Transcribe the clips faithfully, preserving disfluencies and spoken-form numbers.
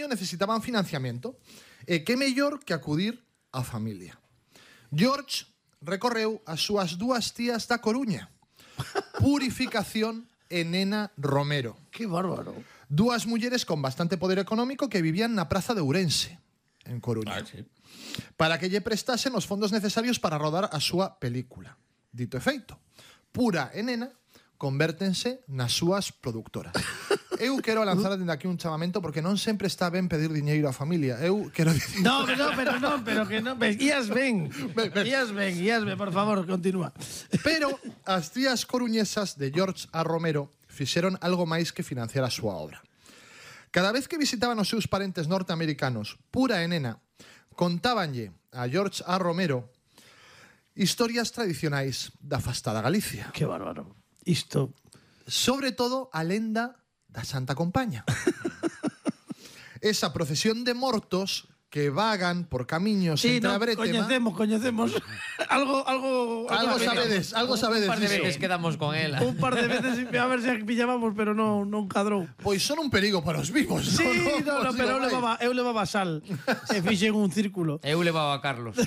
matrimonio necesitaban financiamento. E que mellor que acudir á familia. George recorreu as súas dúas tías da Coruña, Purificación e Nena Romero. Que bárbaro. Dúas mulleres con bastante poder económico que vivían na praza de Ourense, en Coruña, Ah, sí. para que lle prestasen os fondos necesarios para rodar a súa película. Dito e feito, Pura e Nena convértense nas súas productoras. Eu quero lanzar dende aquí un chamamento porque non sempre está ben pedir diñeiro á familia. Eu quero dicir... No, no, pero no, pero que no. Ías ben. Ben, ben. Ías ben, ías ben, por favor, continúa. Pero as tías coruñesas de George A. Romero fixeron algo máis que financiar a súa obra. Cada vez que visitaban os seus parentes norteamericanos, Pura e Nena contábanlle a George A. Romero historias tradicionais da afastada Galicia. Que bárbaro. Isto... Sobre todo a lenda da Santa Compaña. Esa procesión de mortos que vagan por camiños Sí, entre no, a brétema. coñecemos, coñecemos. algo, algo... Algo algo sabedes, algo sabedes Un par de diso. veces quedamos con ela. Un par de veces a ver se pillábamos, pero no, non cadrou. Pois son un perigo para os vivos. Sí, no, no, no, Os pero eu digo máis. levaba, eu levaba sal e fixen un círculo. Eu levaba a Carlos.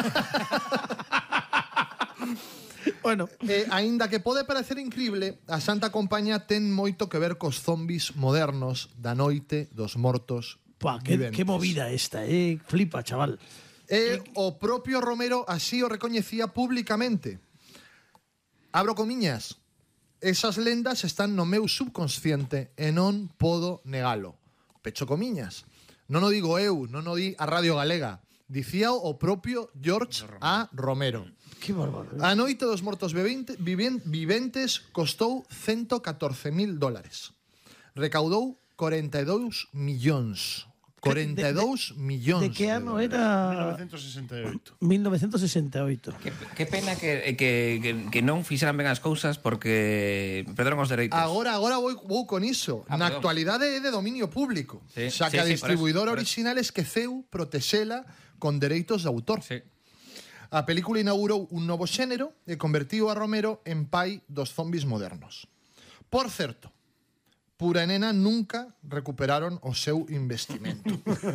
Bueno, Eh, aínda que pode parecer increíble, a Santa Compaña ten moito que ver cos zombis modernos da noite dos mortos pa, que, viventes. que movida esta, eh? Flipa, chaval. E o propio Romero así o recoñecía públicamente. Abro comiñas. Esas lendas están no meu subconsciente e non podo negalo. Pecho comiñas. Non o digo eu, non o di a Radio Galega. Dicía o propio George A. Romero. Que bárbaro. A noite dos mortos vivente, viven, viventes costou ciento catorce mil dólares. Recaudou corenta e dous millóns. corenta e dous millóns. De que ano era? mil novecientos sesenta e oito. mil novecientos sesenta e oito. Que, que pena que, que, que, que non fixeran ben as cousas porque perderon os dereitos. Agora, agora vou, vou con iso. Ah, Na perdón. actualidade é de dominio público. Sí, xa sí, que a sí, por distribuidora eso, por eso. original esqueceu protexela con dereitos de autor. Sí. A película inaugurou un novo xénero e convertiu a Romero en pai dos zombis modernos. Por certo, Pura e Nena nunca recuperaron o seu investimento.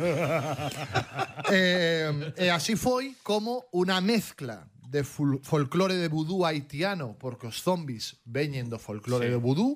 e, e así foi como unha mezcla de fol folclore de vudú haitiano, porque os zombis veñen do folclore Sí. de vudú,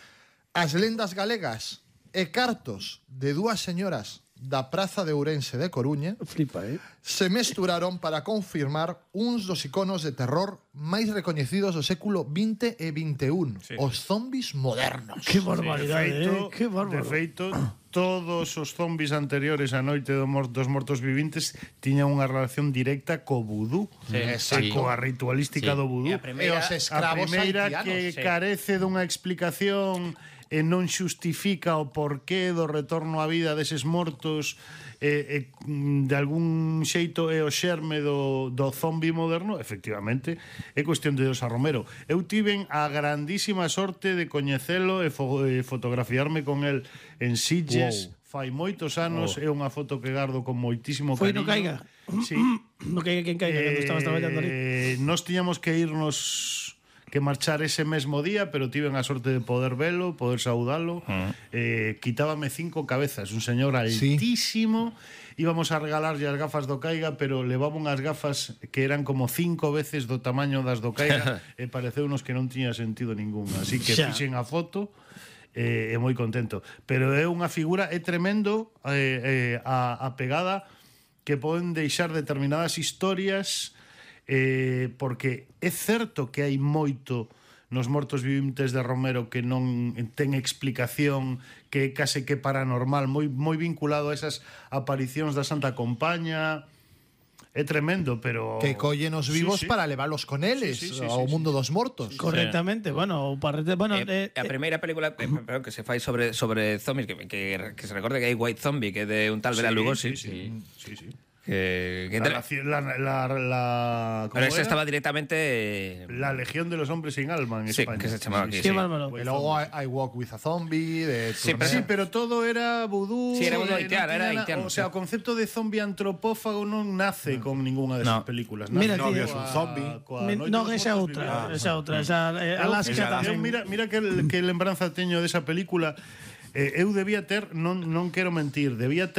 as lendas galegas e cartos de dúas señoras da Praza de Ourense de Coruña Flipa, eh? se mesturaron para confirmar uns dos iconos de terror máis recoñecidos do século vinte e vinte e un, Sí. os zombis modernos. Que De barbaridade, feito, eh? Que bárbaro. de feito, todos os zombis anteriores á noite do mor dos mortos vivintes tiñan unha relación directa co vudú. Sí, e sí. coa ritualística Sí. do vudú. E a primeira- E os A escravos primeira haitianos. que sí. carece dunha explicación e non xustifica o porqué do retorno á vida deses mortos e, e de algún xeito é o xerme do, do zombi moderno, efectivamente é cuestión de Dios a Romero. Eu tiven a grandísima sorte de coñecelo e, fo, e fotografiarme con el en Sitges. Wow. Fai moitos anos, é unha foto que gardo con moitísimo Foi cariño. no Caiga. Sí. No caiga quen caiga, cando estabas traballando ali. Eh, nos tiñamos que irnos que marchar ese mesmo día, pero tiven a sorte de poder velo, poder saudalo. Uh -huh. eh, quitábame cinco cabezas, un señor altísimo. Sí. Íbamos a regalarlle as gafas do Caiga, pero levaba unhas gafas que eran como cinco veces do tamaño das do Caiga e pareceunos que non tiña sentido ningún. Así que Xa. fixen a foto e eh, moi contento. Pero é unha figura, é tremendo eh, eh, a, a pegada que poden deixar determinadas historias. Eh, porque é certo que hai moito nos mortos viventes de Romero que non ten explicación, que é case que paranormal, moi moi vinculado a esas aparicións da Santa Compaña. É tremendo, pero Que collen os vivos Sí, sí. para leválos con eles Sí, sí, sí, ao sí, mundo sí. dos mortos. Correctamente, bueno, o parrete, bueno, Eh, eh, a primeira película eh, perdón, que se fai sobre sobre zombies que, que, que se recorde que hai White Zombie, que é de un tal Bela Lugosi. Sí, sí, sí, sí. Que, que La, la, la, la, pero ese era? estaba directamente La Legión de los Hombres sin Alma en Sí, España. que se chamaba aquí, qué sí. bárbaro. E logo I, I Walk with a Zombie de Sí, Turner. Sí, pero todo era vudú. Sí, era vudú eh, haitiano, non era tiña na- haitiano, O sea, sí. o concepto de zombie antropófago non nace con ninguna desas No. películas. Mira, Nace tío, coa- es un zombie. coa Me- Noite non, dos esa Mortos outra, Vivientes. esa outra, esa eh, Alaska Eu, tamén. mira, mira que, que lembranza teño desa película. Eh, eu debía ter, non, non quero mentir, debía ter